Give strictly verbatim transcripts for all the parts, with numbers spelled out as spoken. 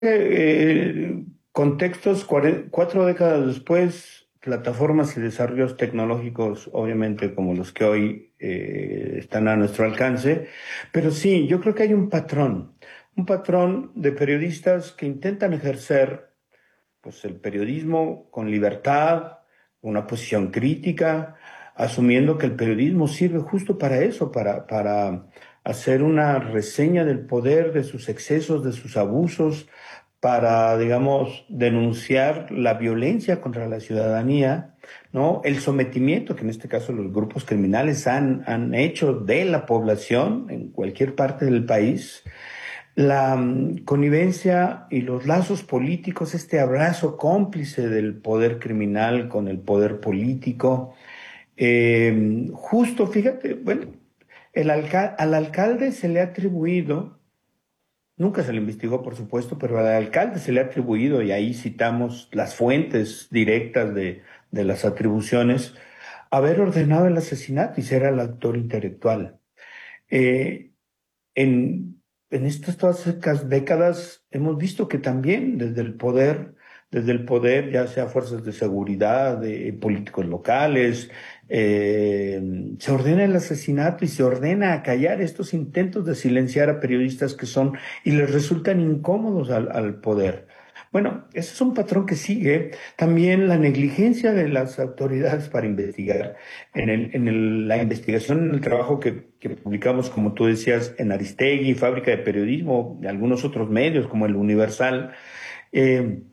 Eh, contextos, cuare- cuatro décadas después, plataformas y desarrollos tecnológicos, obviamente como los que hoy eh, están a nuestro alcance, pero sí, yo creo que hay un patrón, un patrón de periodistas que intentan ejercer pues, el periodismo con libertad, una posición crítica, asumiendo que el periodismo sirve justo para eso, para, para hacer una reseña del poder, de sus excesos, de sus abusos, para, digamos, denunciar la violencia contra la ciudadanía, ¿no? El sometimiento que en este caso los grupos criminales han, han hecho de la población en cualquier parte del país, la mm, connivencia y los lazos políticos, este abrazo cómplice del poder criminal con el poder político. Eh, justo, fíjate, bueno, el alca- al alcalde se le ha atribuido, nunca se le investigó, por supuesto, pero al alcalde se le ha atribuido, y ahí citamos las fuentes directas de, de las atribuciones, haber ordenado el asesinato y ser el autor intelectual. Eh, en, en estas todas estas décadas hemos visto que también desde el poder, desde el poder, ya sea fuerzas de seguridad, de políticos locales, eh, se ordena el asesinato y se ordena acallar estos intentos de silenciar a periodistas que son y les resultan incómodos al, al poder. Bueno, ese es un patrón que sigue. También la negligencia de las autoridades para investigar. En el, en el- la investigación, en el trabajo que, que publicamos, como tú decías, en Aristegui, Fábrica de Periodismo, y algunos otros medios como el Universal, eh,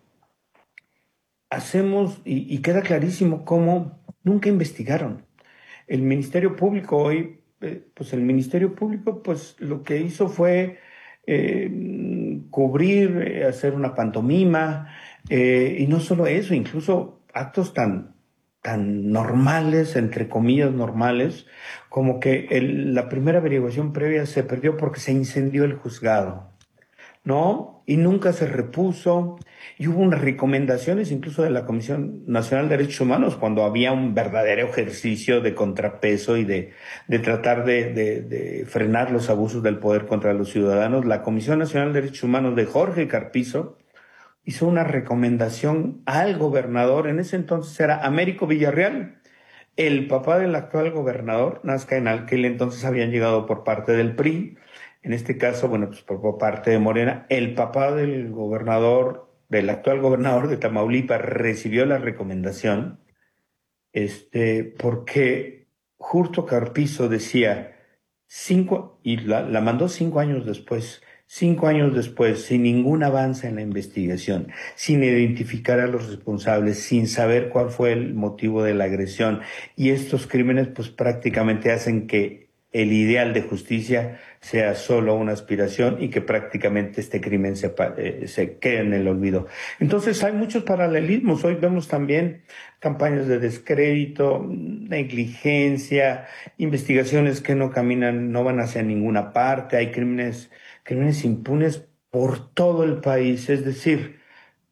hacemos y, y queda clarísimo cómo nunca investigaron. El Ministerio Público hoy, eh, pues el Ministerio Público, pues lo que hizo fue eh, cubrir, eh, hacer una pantomima, eh, y no solo eso, incluso actos tan, tan normales, entre comillas normales, como que el- la primera averiguación previa se perdió porque se incendió el juzgado. ¿No? Y nunca se repuso. Y hubo unas recomendaciones incluso de la Comisión Nacional de Derechos Humanos cuando había un verdadero ejercicio de contrapeso y de, de tratar de, de- de frenar los abusos del poder contra los ciudadanos. La Comisión Nacional de Derechos Humanos de Jorge Carpizo hizo una recomendación al gobernador, en ese entonces era Américo Villarreal, el papá del actual gobernador, Nazca, en aquel entonces habían llegado por parte del P R I, en este caso, bueno, pues por, por parte de Morena, el papá del gobernador, del actual gobernador de Tamaulipas, recibió la recomendación, este, porque Justo Carpizo decía, cinco, y la, la mandó cinco años después, cinco años después, sin ningún avance en la investigación, sin identificar a los responsables, sin saber cuál fue el motivo de la agresión. Y estos crímenes, pues prácticamente hacen que el ideal de justicia sea solo una aspiración y que prácticamente este crimen se, pa- eh, se quede en el olvido. Entonces hay muchos paralelismos. Hoy vemos también campañas de descrédito, negligencia, investigaciones que no caminan, no van hacia ninguna parte, hay crímenes, crímenes impunes por todo el país. Es decir,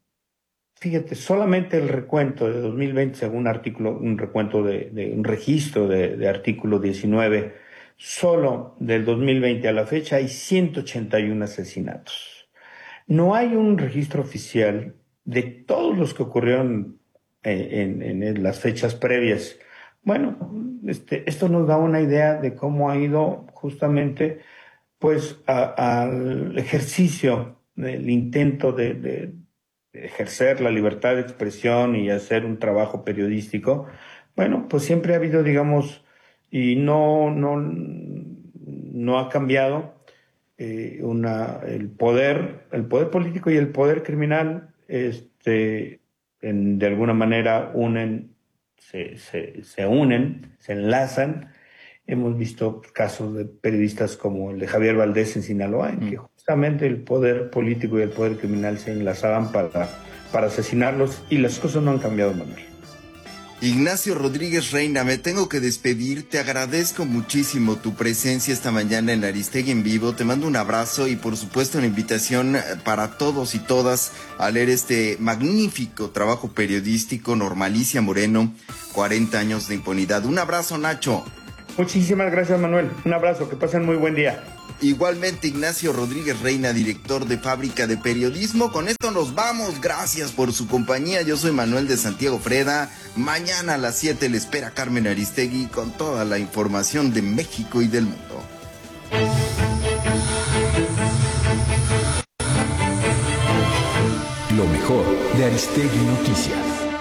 fíjate, solamente el recuento de dos mil veinte, según un artículo, un recuento de, de un registro de, de artículo diecinueve, solo del dos mil veinte a la fecha hay ciento ochenta y uno asesinatos. No hay un registro oficial de todos los que ocurrieron en, en- en las fechas previas. Bueno, este, esto nos da una idea de cómo ha ido justamente pues a- al ejercicio, el intento de, de ejercer la libertad de expresión y hacer un trabajo periodístico. Bueno, pues siempre ha habido, digamos, y no, no, no ha cambiado eh, una, el poder, el poder político y el poder criminal, este, en- de alguna manera unen, se, se, se unen, se enlazan. Hemos visto casos de periodistas como el de Javier Valdés en Sinaloa, en que Mm. justamente el poder político y el poder criminal se enlazaban para, para asesinarlos y las cosas no han cambiado, Manuel. Ignacio Rodríguez Reina, me tengo que despedir. Te agradezco muchísimo tu presencia esta mañana en Aristegui en vivo. Te mando un abrazo y por supuesto una invitación eh, para todos y todas a leer este magnífico trabajo periodístico, Normalicia Moreno, cuarenta años de impunidad. Un abrazo, Nacho. Muchísimas gracias, Manuel. Un abrazo, que pasen muy buen día. Igualmente Ignacio Rodríguez Reina, director de Fábrica de Periodismo. Con esto nos vamos. Gracias por su compañía. Yo soy Manuel de Santiago Freda. Mañana a las siete le espera Carmen Aristegui con toda la información de México y del mundo. Lo mejor de Aristegui Noticias.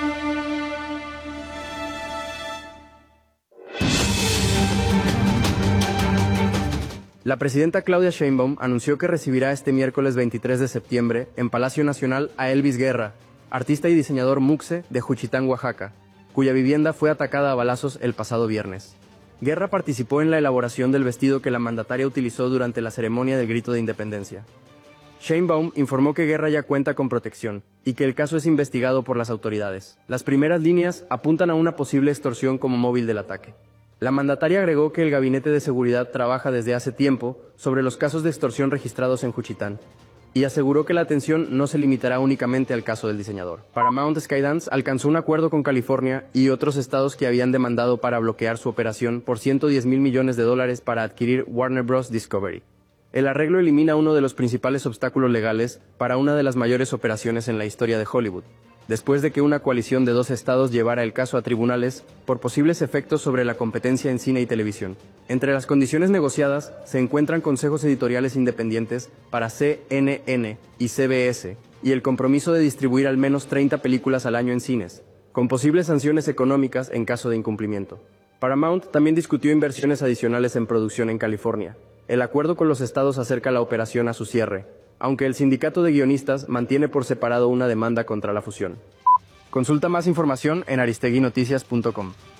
La presidenta Claudia Sheinbaum anunció que recibirá este miércoles veintitrés de septiembre en Palacio Nacional a Elvis Guerra, artista y diseñador muxe de Juchitán, Oaxaca, cuya vivienda fue atacada a balazos el pasado viernes. Guerra participó en la elaboración del vestido que la mandataria utilizó durante la ceremonia del Grito de Independencia. Sheinbaum informó que Guerra ya cuenta con protección y que el caso es investigado por las autoridades. Las primeras líneas apuntan a una posible extorsión como móvil del ataque. La mandataria agregó que el Gabinete de Seguridad trabaja desde hace tiempo sobre los casos de extorsión registrados en Juchitán y aseguró que la atención no se limitará únicamente al caso del diseñador. Paramount Skydance alcanzó un acuerdo con California y otros estados que habían demandado para bloquear su operación por ciento diez mil millones de dólares para adquirir Warner Bros. Discovery. El arreglo elimina uno de los principales obstáculos legales para una de las mayores operaciones en la historia de Hollywood, después de que una coalición de dos estados llevara el caso a tribunales por posibles efectos sobre la competencia en cine y televisión. Entre las condiciones negociadas se encuentran consejos editoriales independientes para C N N y C B S y el compromiso de distribuir al menos treinta películas al año en cines, con posibles sanciones económicas en caso de incumplimiento. Paramount también discutió inversiones adicionales en producción en California. El acuerdo con los estados acerca la operación a su cierre, aunque el sindicato de guionistas mantiene por separado una demanda contra la fusión. Consulta más información en aristegui noticias punto com.